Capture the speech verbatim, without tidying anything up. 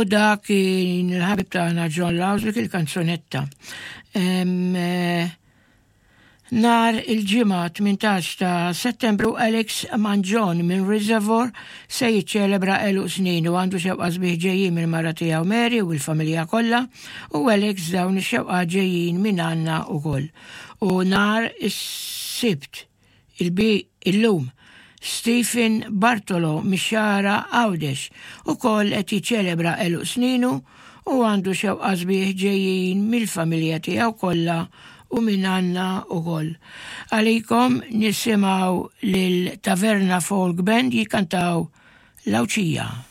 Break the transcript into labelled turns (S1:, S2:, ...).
S1: dak kien il-ħabib tagħna John Lauswick il-kanzunetta. Nar il-ġimgħa tmintax ta' Settembru Alex Manġon minn Reservoir se jiċċelebra eluq snin u għandu xewqa sbieħ ġejjin minn mara tiegħu Mary u l-familja kollha u Alex dawn ix-xewqa ġejjin minn Anna wkoll. U nar is-Sibt il-bi illum Stephen Bartolo mix-xara Għawdex ukoll qed jiċċelebra eluq sninu u għandu xewqa sbieħ ġejjin mill-familja tiegħu kollha u minn Anna ukoll. Għalikom nisimgħu lil Taverna Folk Band jikkantaw Lawċija.